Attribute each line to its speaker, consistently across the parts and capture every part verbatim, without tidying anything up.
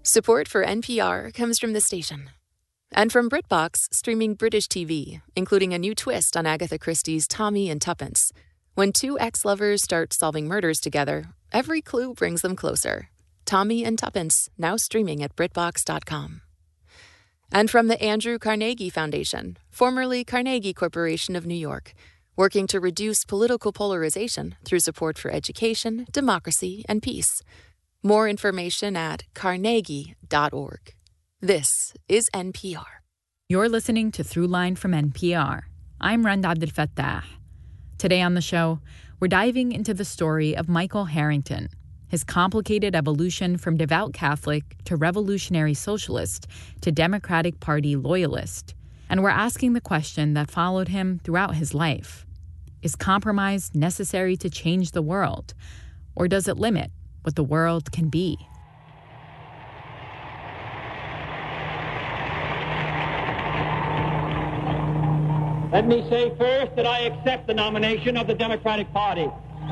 Speaker 1: Support for N P R comes from the station. And from BritBox, streaming British T V, including a new twist on Agatha Christie's Tommy and Tuppence. When two ex-lovers start solving murders together, every clue brings them closer. Tommy and Tuppence, now streaming at BritBox dot com. And from the Andrew Carnegie Foundation, formerly Carnegie Corporation of New York, working to reduce political polarization through support for education, democracy, and peace. More information at carnegie dot org. This is N P R.
Speaker 2: You're listening to Throughline from N P R. I'm Rand Abdelfattah. Today on the show, we're diving into the story of Michael Harrington, his complicated evolution from devout Catholic to revolutionary socialist to Democratic Party loyalist. And we're asking the question that followed him throughout his life. Is compromise necessary to change the world? Or does it limit what the world can be?
Speaker 3: Let me say first that I accept the nomination of the Democratic Party.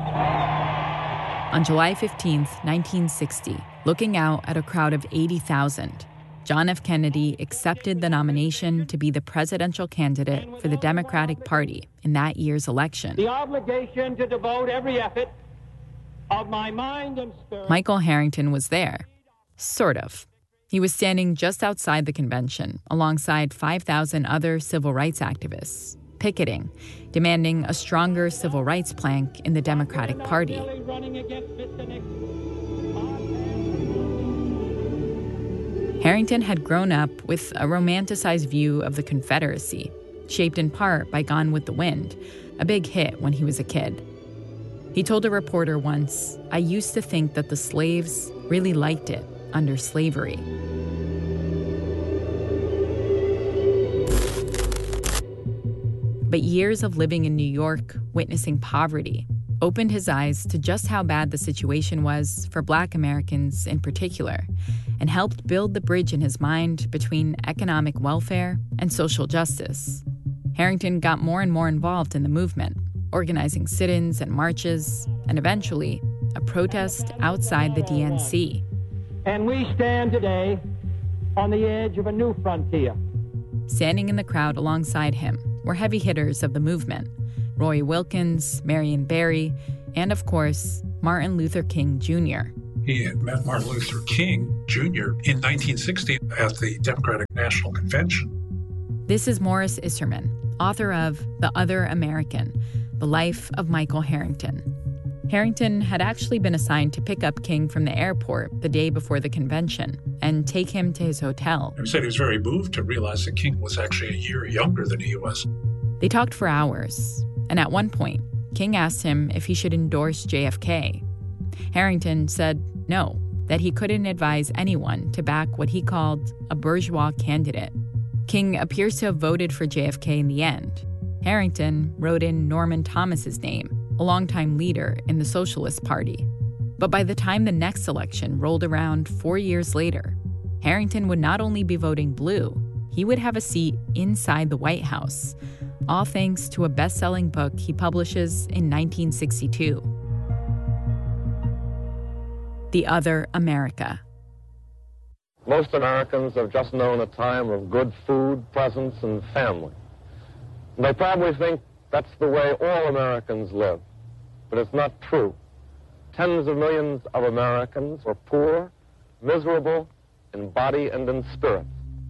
Speaker 2: On July fifteenth, nineteen sixty, looking out at a crowd of eighty thousand, John F. Kennedy accepted the nomination to be the presidential candidate for the Democratic Party in that year's election.
Speaker 3: The obligation to devote every effort of my mind and spirit.
Speaker 2: Michael Harrington was there. Sort of. He was standing just outside the convention alongside five thousand other civil rights activists, picketing, demanding a stronger civil rights plank in the Democratic Party. Harrington had grown up with a romanticized view of the Confederacy, shaped in part by Gone with the Wind, a big hit when he was a kid. He told a reporter once, "I used to think that the slaves really liked it under slavery." But years of living in New York, witnessing poverty, opened his eyes to just how bad the situation was for Black Americans in particular, and helped build the bridge in his mind between economic welfare and social justice. Harrington got more and more involved in the movement, organizing sit-ins and marches, and eventually a protest outside the D N C.
Speaker 3: And we stand today on the edge of a new frontier.
Speaker 2: Standing in the crowd alongside him were heavy hitters of the movement: Roy Wilkins, Marion Barry, and of course, Martin Luther King Junior
Speaker 4: He had met Martin Luther King Junior in nineteen sixty at the Democratic National Convention.
Speaker 2: This is Morris Isserman, author of The Other American, The Life of Michael Harrington. Harrington had actually been assigned to pick up King from the airport the day before the convention and take him to his hotel.
Speaker 4: He said he was very moved to realize that King was actually a year younger than he was.
Speaker 2: They talked for hours, and at one point, King asked him if he should endorse J F K. Harrington said no, that he couldn't advise anyone to back what he called a bourgeois candidate. King appears to have voted for J F K in the end. Harrington wrote in Norman Thomas's name, a longtime leader in the Socialist Party. But by the time the next election rolled around four years later, Harrington would not only be voting blue, he would have a seat inside the White House, all thanks to a best-selling book he publishes in nineteen sixty-two. The Other America.
Speaker 5: Most Americans have just known a time of good food, presents, and family. And they probably think that's the way all Americans live. But it's not true. Tens of millions of Americans are poor, miserable in body and in spirit.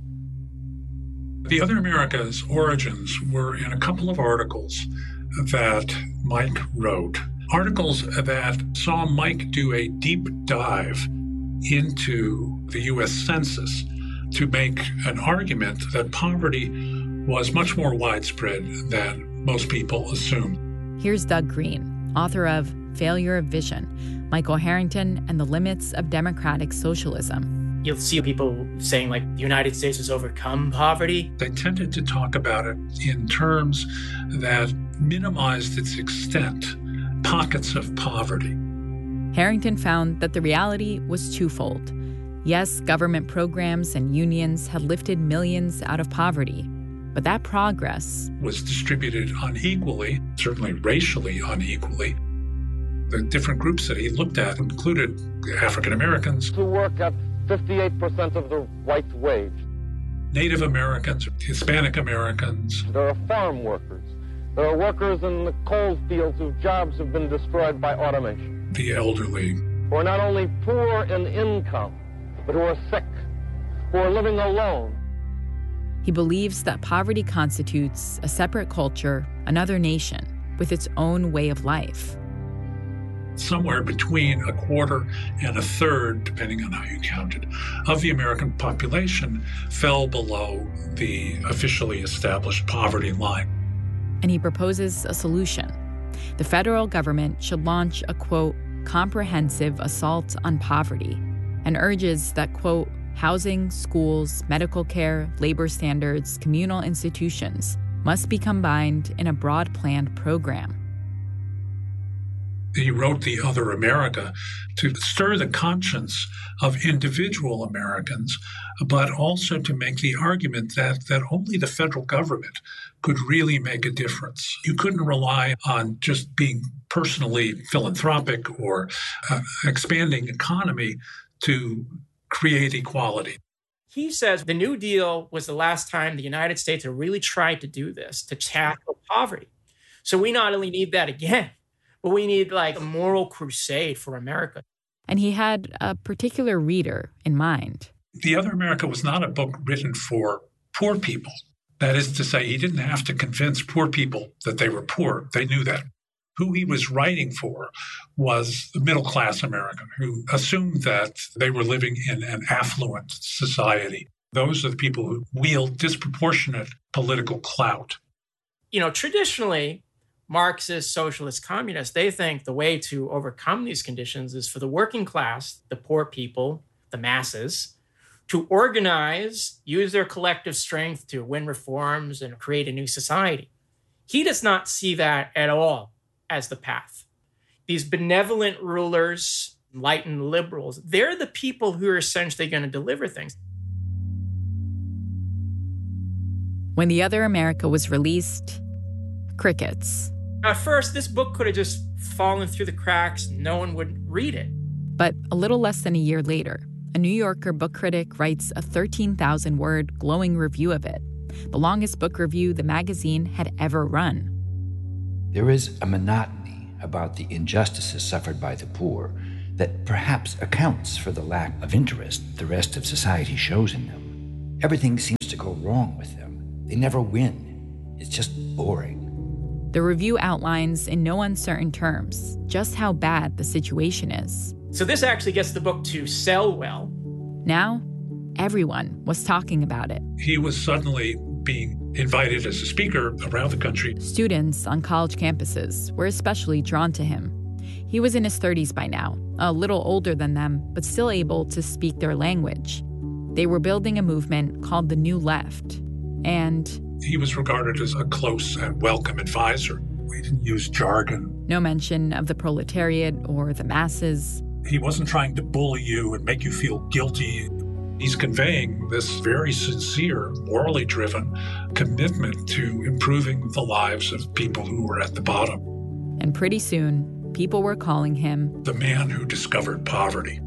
Speaker 4: The Other America's origins were in a couple of articles that Mike wrote. Articles that saw Mike do a deep dive into the U S Census to make an argument that poverty was much more widespread than most people assumed.
Speaker 2: Here's Doug Green, author of Failure of Vision, Michael Harrington and the Limits of Democratic Socialism.
Speaker 6: You'll see people saying, like, the United States has overcome poverty.
Speaker 4: They tended to talk about it in terms that minimized its extent, pockets of poverty.
Speaker 2: Harrington found that the reality was twofold. Yes, government programs and unions had lifted millions out of poverty, but that progress
Speaker 4: was distributed unequally, certainly racially unequally. The different groups that he looked at included African Americans
Speaker 5: To work at fifty-eight percent of the white wage.
Speaker 4: Native Americans, Hispanic Americans.
Speaker 5: There are farm workers. There are workers in the coal fields whose jobs have been destroyed by automation.
Speaker 4: The elderly.
Speaker 5: Who are not only poor in income, but who are sick, who are living alone.
Speaker 2: He believes that poverty constitutes a separate culture, another nation, with its own way of life.
Speaker 4: Somewhere between a quarter and a third, depending on how you counted, of the American population fell below the officially established poverty line.
Speaker 2: And he proposes a solution. The federal government should launch a, quote, comprehensive assault on poverty, and urges that, quote, housing, schools, medical care, labor standards, communal institutions must be combined in a broad planned program.
Speaker 4: He wrote The Other America to stir the conscience of individual Americans, but also to make the argument that, that only the federal government could really make a difference. You couldn't rely on just being personally philanthropic or uh, expanding economy to create equality.
Speaker 6: He says the New Deal was the last time the United States had really tried to do this, to tackle poverty. So we not only need that again, but we need like a moral crusade for America.
Speaker 2: And he had a particular reader in mind.
Speaker 4: The Other America was not a book written for poor people. That is to say, he didn't have to convince poor people that they were poor. They knew that. Who he was writing for was the middle-class American who assumed that they were living in an affluent society. Those are the people who wield disproportionate political clout.
Speaker 6: You know, traditionally, Marxist, socialist, communists, they think the way to overcome these conditions is for the working class, the poor people, the masses, to organize, use their collective strength to win reforms and create a new society. He does not see that at all as the path. These benevolent rulers, enlightened liberals, they're the people who are essentially going to deliver things.
Speaker 2: When The Other America was released, crickets.
Speaker 6: At first, this book could have just fallen through the cracks. No one would read it.
Speaker 2: But a little less than a year later, a New Yorker book critic writes a thirteen thousand word glowing review of it, the longest book review the magazine had ever run.
Speaker 7: There is a monotony about the injustices suffered by the poor that perhaps accounts for the lack of interest the rest of society shows in them. Everything seems to go wrong with them. They never win. It's just boring.
Speaker 2: The review outlines in no uncertain terms just how bad the situation is.
Speaker 6: So this actually gets the book to sell well.
Speaker 2: Now, everyone was talking about it.
Speaker 4: He was suddenly being invited as a speaker around the country.
Speaker 2: Students on college campuses were especially drawn to him. He was in his thirties by now, a little older than them, but still able to speak their language. They were building a movement called the New Left, and
Speaker 4: he was regarded as a close and welcome advisor. We didn't use jargon.
Speaker 2: No mention of the proletariat or the masses.
Speaker 4: He wasn't trying to bully you and make you feel guilty. He's conveying this very sincere, morally driven commitment to improving the lives of people who were at the bottom.
Speaker 2: And pretty soon, people were calling him
Speaker 4: the man who discovered poverty.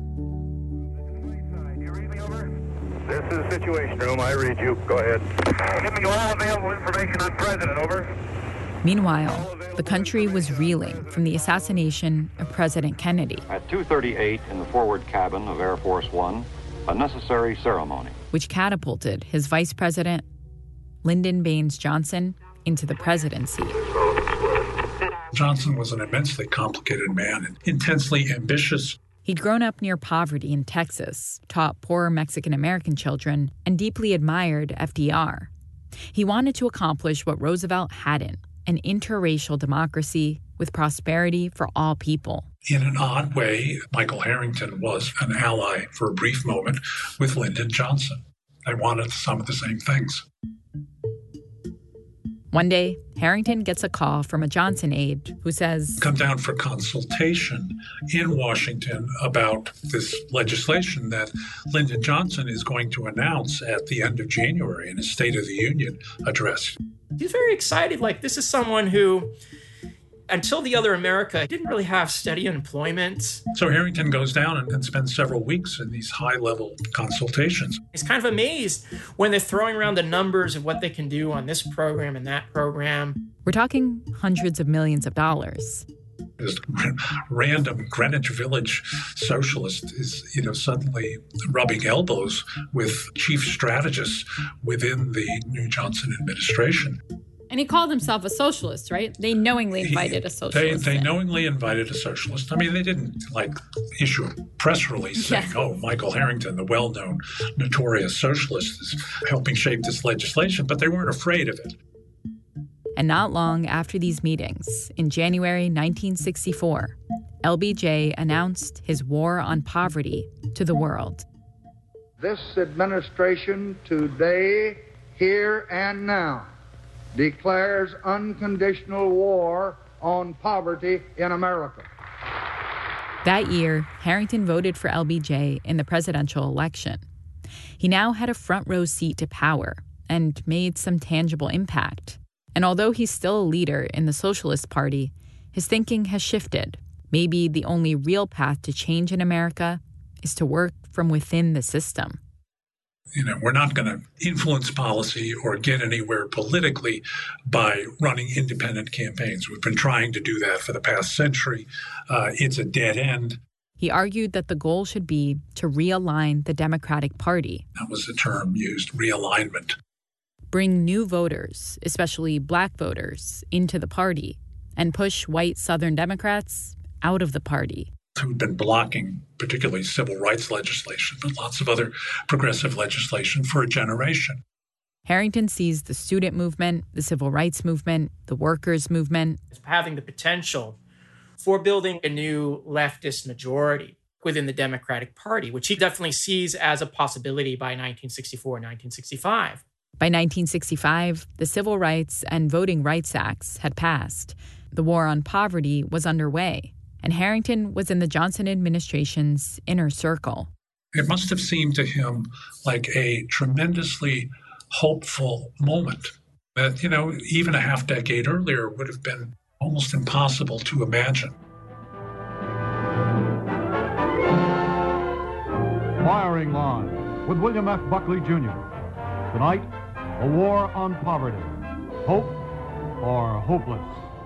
Speaker 8: This is the Situation Room. I read you. Go ahead. Give me all available information on President. Over.
Speaker 2: Meanwhile, the country was reeling from the assassination of President Kennedy.
Speaker 9: At two thirty-eight in the forward cabin of Air Force One, a necessary ceremony,
Speaker 2: which catapulted his vice president, Lyndon Baines Johnson, into the presidency.
Speaker 4: Johnson was an immensely complicated man and intensely ambitious.
Speaker 2: He'd grown up near poverty in Texas, taught poor Mexican-American children, and deeply admired F D R. He wanted to accomplish what Roosevelt hadn't, an interracial democracy with prosperity for all people.
Speaker 4: In an odd way, Michael Harrington was an ally for a brief moment with Lyndon Johnson. They wanted some of the same things.
Speaker 2: One day, Harrington gets a call from a Johnson aide who says,
Speaker 4: "Come down for consultation in Washington about this legislation that Lyndon Johnson is going to announce at the end of January in his State of the Union address."
Speaker 6: He's very excited. Like, this is someone who Until the other America didn't really have steady employment.
Speaker 4: So Harrington goes down and, and spends several weeks in these high-level consultations.
Speaker 6: He's kind of amazed when they're throwing around the numbers of what they can do on this program and that program.
Speaker 2: We're talking hundreds of millions of dollars.
Speaker 4: This random Greenwich Village socialist is, you know, suddenly rubbing elbows with chief strategists within the new Johnson administration.
Speaker 10: And he called himself a socialist, right? They knowingly invited a socialist.
Speaker 4: They, they knowingly invited a socialist. I mean, they didn't, like, issue a press release saying, yeah. oh, Michael Harrington, the well-known, notorious socialist, is helping shape this legislation, but they weren't afraid of it.
Speaker 2: And not long after these meetings, in January nineteen sixty-four, L B J announced his war on poverty to the world.
Speaker 11: This administration today, here and now, declares unconditional war on poverty in America.
Speaker 2: That year, Harrington voted for L B J in the presidential election. He now had a front row seat to power and made some tangible impact. And although he's still a leader in the Socialist Party, his thinking has shifted. Maybe the only real path to change in America is to work from within the system.
Speaker 4: You know, we're not going to influence policy or get anywhere politically by running independent campaigns. We've been trying to do that for the past century. Uh, it's a dead end.
Speaker 2: He argued that the goal should be to realign the Democratic Party.
Speaker 4: That was the term used, realignment.
Speaker 2: Bring new voters, especially black voters, into the party and push white Southern Democrats out of the party.
Speaker 4: Who'd been blocking particularly civil rights legislation, but lots of other progressive legislation for a generation.
Speaker 2: Harrington sees the student movement, the civil rights movement, the workers' movement
Speaker 6: having the potential for building a new leftist majority within the Democratic Party, which he definitely sees as a possibility by nineteen sixty-four, nineteen sixty-five.
Speaker 2: By nineteen sixty-five, the Civil Rights and Voting Rights Acts had passed. The war on poverty was underway, and Harrington was in the Johnson administration's inner circle.
Speaker 4: It must have seemed to him like a tremendously hopeful moment that, you know, even a half decade earlier would have been almost impossible to imagine.
Speaker 12: Firing Line with William F. Buckley, Junior Tonight, a war on poverty. Hope or hopeless?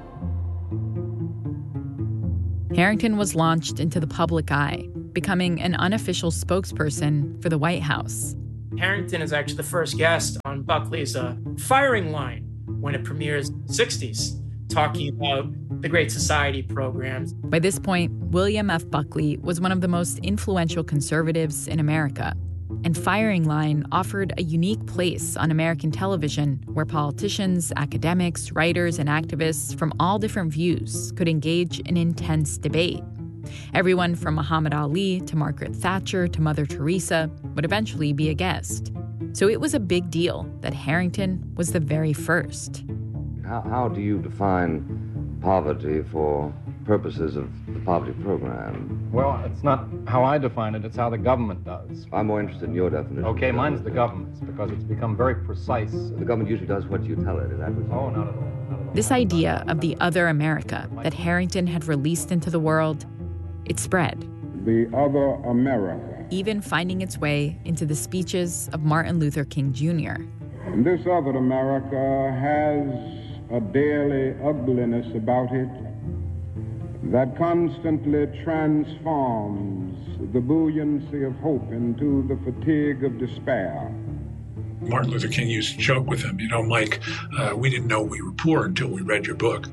Speaker 2: Harrington was launched into the public eye, becoming an unofficial spokesperson for the White House.
Speaker 6: Harrington is actually the first guest on Buckley's uh, Firing Line when it premieres in the sixties, talking about the Great Society programs.
Speaker 2: By this point, William F. Buckley was one of the most influential conservatives in America. And Firing Line offered a unique place on American television where politicians, academics, writers, and activists from all different views could engage in intense debate. Everyone from Muhammad Ali to Margaret Thatcher to Mother Teresa would eventually be a guest. So it was a big deal that Harrington was the very first.
Speaker 13: How, how do you define poverty for purposes of the poverty program?
Speaker 14: Well, it's not how I define it, it's how the government does.
Speaker 13: I'm more interested in your definition.
Speaker 14: Okay, mine's the government's, because it's become very precise.
Speaker 13: The government usually does what you tell it, is that what you
Speaker 14: Oh, not at all. Not at all.
Speaker 2: This idea of the other America that Harrington had released into the world, it spread.
Speaker 15: The other America.
Speaker 2: Even finding its way into the speeches of Martin Luther King Junior
Speaker 15: And this other America has a daily ugliness about it that constantly transforms the buoyancy of hope into the fatigue of despair.
Speaker 4: Martin Luther King used to joke with him, you know, Mike, uh, we didn't know we were poor until we read your book.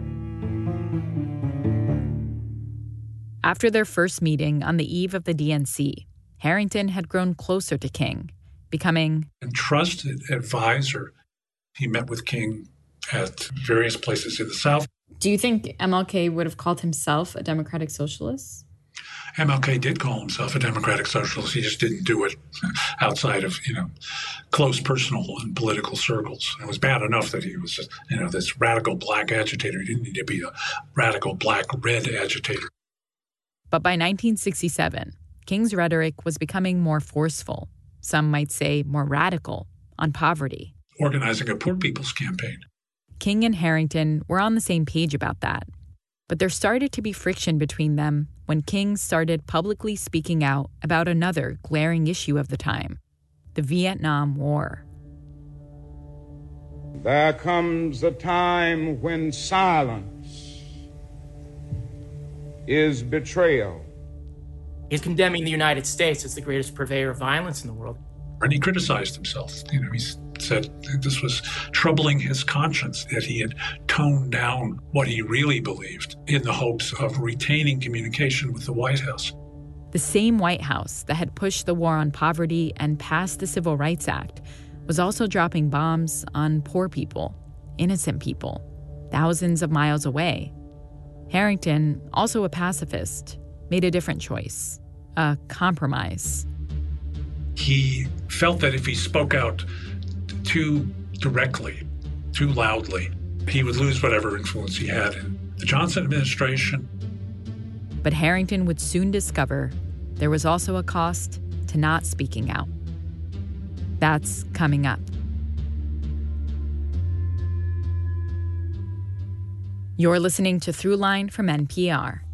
Speaker 2: After their first meeting on the eve of the D N C, Harrington had grown closer to King, becoming
Speaker 4: a trusted advisor. He met with King at various places in the South.
Speaker 10: Do you think M L K would have called himself a democratic socialist?
Speaker 4: M L K did call himself a democratic socialist. He just didn't do it outside of, you know, close personal and political circles. It was bad enough that he was, just, you know, this radical black agitator. He didn't need to be a radical black-red agitator.
Speaker 2: But by nineteen sixty-seven, King's rhetoric was becoming more forceful, some might say more radical, on poverty.
Speaker 4: Organizing a poor people's campaign.
Speaker 2: King and Harrington were on the same page about that, But there started to be friction between them when King started publicly speaking out about another glaring issue of the time, the Vietnam War.
Speaker 15: There comes a time when silence is betrayal.
Speaker 6: He's condemning the United States as the greatest purveyor of violence in the world.
Speaker 4: And he criticized himself. You know, he said this was troubling his conscience, that he had toned down what he really believed in the hopes of retaining communication with the White House.
Speaker 2: The same White House that had pushed the war on poverty and passed the Civil Rights Act was also dropping bombs on poor people, innocent people, thousands of miles away. Harrington, also a pacifist, made a different choice, a compromise.
Speaker 4: He felt that if he spoke out too directly, too loudly, he would lose whatever influence he had in the Johnson administration.
Speaker 2: But Harrington would soon discover there was also a cost to not speaking out. That's coming up. You're listening to Throughline from N P R.